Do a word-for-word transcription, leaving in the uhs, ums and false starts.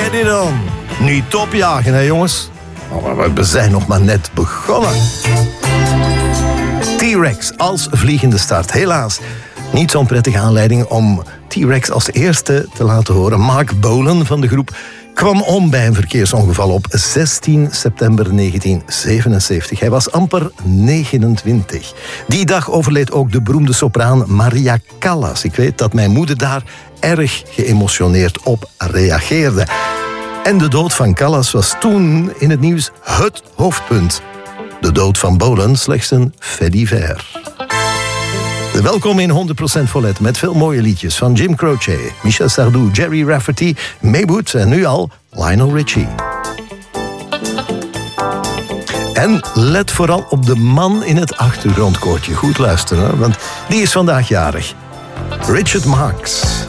Get it on. Niet opjagen, hè jongens? Maar we zijn nog maar net begonnen. T-Rex als vliegende start. Helaas, niet zo'n prettige aanleiding om T-Rex als eerste te laten horen. Mark Bolan van de groep kwam om bij een verkeersongeval op zestien september negentien zevenenzeventig. Hij was amper negenentwintig. Die dag overleed ook de beroemde sopraan Maria Callas. Ik weet dat mijn moeder daar erg geëmotioneerd op reageerde. En de dood van Callas was toen in het nieuws het hoofdpunt. De dood van Bolan slechts een fait divers. Welkom in honderd procent Vollet met veel mooie liedjes van Jim Croce, Michel Sardou, Jerry Rafferty, Maywood en nu al Lionel Richie. En let vooral op de man in het achtergrondkoortje. Goed luisteren, want die is vandaag jarig. Richard Marx.